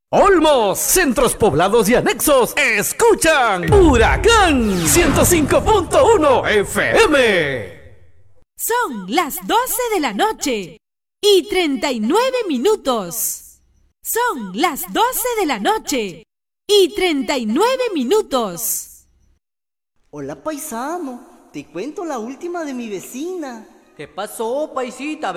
Olmos, centros poblados y anexos, escuchan Huracán 105.1 FM. Son las 12 de la noche y 39 minutos. Son las 12 de la noche y 39 minutos. Hola paisano, te cuento la última de mi vecina. ¿Qué pasó, paisita?